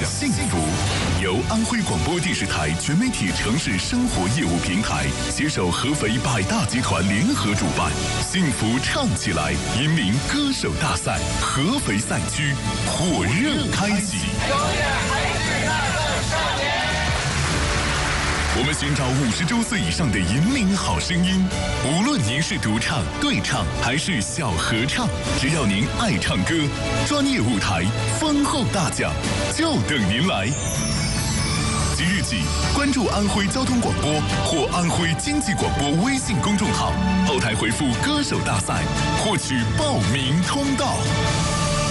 幸福。由安徽广播电视台全媒体城市生活业务平台携手合肥百大集团联合主办，幸福唱起来银名歌手大赛合肥赛区火热开启。我们寻找50周岁以上的银铃好声音，无论您是独唱、对唱还是小合唱，只要您爱唱歌，专业舞台、丰厚大奖就等您来。即日起，关注安徽交通广播或安徽经济广播微信公众号，后台回复"歌手大赛"，获取报名通道。